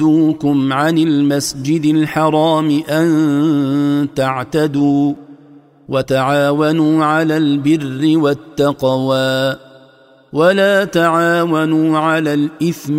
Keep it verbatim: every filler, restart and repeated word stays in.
يصدوكم عن المسجد الحرام أن تعتدوا وتعاونوا على البر والتقوى ولا تعاونوا على الإثم